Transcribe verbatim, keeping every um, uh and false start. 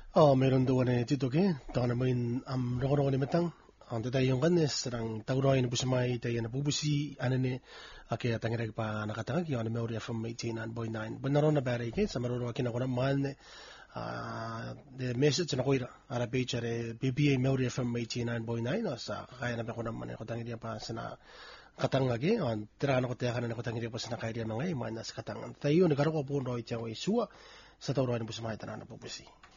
Oh, meron daw na tito ke, tayo na mo in am roko ni metang. Ang tatay yung kanes, sarang tawroy na pusamay tayo na pubusi, ano ni, ake atangirag pa nakatangag, yung ano memory from eighteen nine point nine. Banaro na bari ke, sa maruro akin ako na mahal ne, ah, the message na ko ira, ara page are B B A memory from eighteen nine point nine, sa kaya na ako naman ako tangirag pa sa na katangagi, on tira na ko tayo na ako tangirag pa sa na kaya mga iman na sa katang. Tayo nagkaro ko po ro itaw ay suwa, sa tawroy na pusamay tayo na pubusi.